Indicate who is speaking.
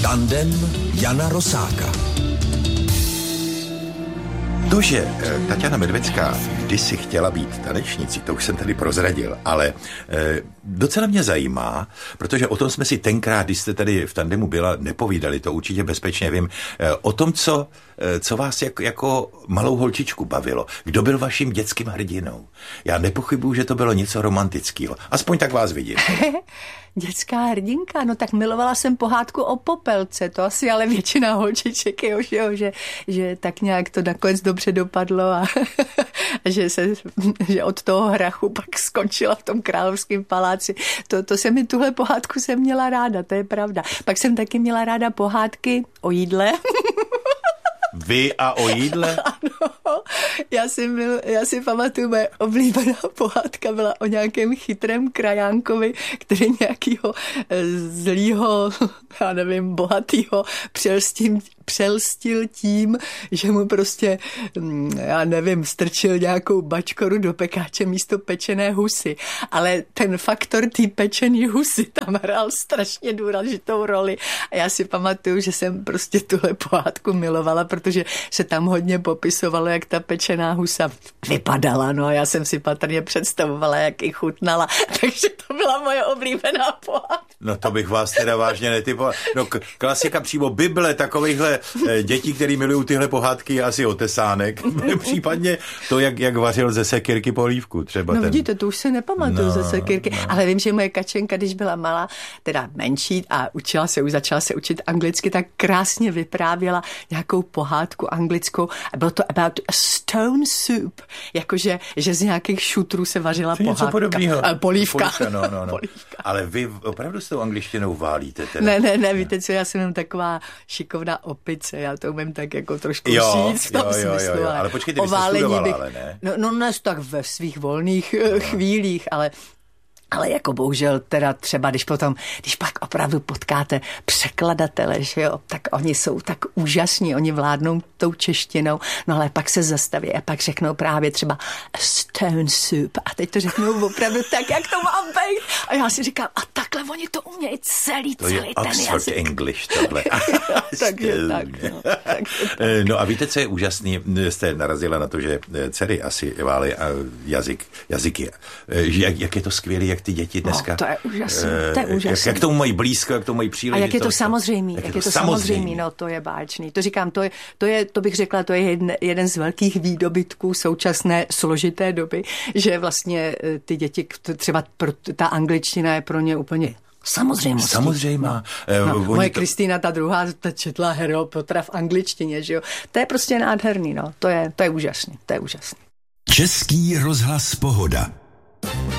Speaker 1: Tandem Jana Rosáka.
Speaker 2: To, že Taťána Medvecká kdysi chtěla být tanečnicí, to už jsem tady prozradil, ale docela mě zajímá, protože o tom jsme si tenkrát, když jste tady v Tandemu byla, nepovídali, to určitě bezpečně vím, o tom, co vás jako malou holčičku bavilo. Kdo byl vaším dětským hrdinou? Já nepochybuju, že to bylo něco romantického. Aspoň tak vás vidím.
Speaker 3: Dětská hrdinka, no tak milovala jsem pohádku o Popelce, to asi ale většina holčiček, že tak nějak to nakonec dobře dopadlo a že od toho hrachu pak skončila v tom královském paláci. To se mi tuhle pohádku jsem měla ráda, to je pravda. Pak jsem taky měla ráda pohádky o jídle.
Speaker 2: Vy a o jídle?
Speaker 3: Ano, já si pamatuju, moje oblíbená pohádka byla o nějakém chytrém krajánkovi, který nějakýho zlýho, já nevím, bohatýho přelstil tím, že mu prostě, já nevím, strčil nějakou bačkoru do pekáče místo pečené husy. Ale ten faktor té pečený husy tam hrál strašně důležitou roli. A já si pamatuju, že jsem prostě tuhle pohádku milovala, protože se tam hodně popisovalo, jak ta pečená husa vypadala. No a já jsem si patrně představovala, jak ji chutnala. Takže to byla moje oblíbená pohádka.
Speaker 2: No to bych vás teda vážně netypoval. No klasika přímo Bible takovejhle dětí, který milují tyhle pohádky, je asi Otesánek. Případně to, jak vařil ze sekyrky polívku třeba.
Speaker 3: No vidíte, to už se nepamatuju ze sekyrky. No. Ale vím, že moje Kačenka, když byla malá, teda menší a začala se učit anglicky, tak krásně vyprávěla nějakou pohádku anglickou. Bylo to about a stone soup. Jakože že z nějakých šutrů se vařila pohádka.
Speaker 2: Podobného.
Speaker 3: Polívka.
Speaker 2: No. Polívka. Ale vy opravdu s tou angličtinou válíte teda.
Speaker 3: Ne, víte co, já jsem jen taková šikovná opice, já to umím tak jako trošku říct v tom smyslu.
Speaker 2: Jo. Ale počkejte, vy jste studovala, ale ne?
Speaker 3: No tak ve svých volných chvílích, ale jako bohužel teda třeba, když pak opravdu potkáte překladatele, že jo, tak oni jsou tak úžasní, oni vládnou tou češtinou, no ale pak se zastaví a pak řeknou právě třeba stone soup a teď to řeknou opravdu tak, jak to má být. A já si říkám, a takhle oni to umějí celý
Speaker 2: ten jazyk. To je Oxford English tohle.
Speaker 3: Takže tak.
Speaker 2: No a víte, co je úžasný? Jste narazila na to, že dcery asi válí jazyky. Jak je to skvělý, jak ty děti dneska...
Speaker 3: No, to je úžasné.
Speaker 2: Jak tomu mají blízko, jak tomu mají příležitost.
Speaker 3: A jak je to samozřejmý. Jak je to samozřejmý, no to je báječný. To říkám, to bych řekla, to je jeden z velkých výdobytků současné složité doby, že vlastně ty děti, třeba ta angličtina je pro ně úplně samozřejmá. Moje Kristýna, ta druhá, ta četla Harryho Pottera v angličtině, že jo. To je prostě nádherný, no. To je úžasný.
Speaker 1: Český rozhlas Pohoda.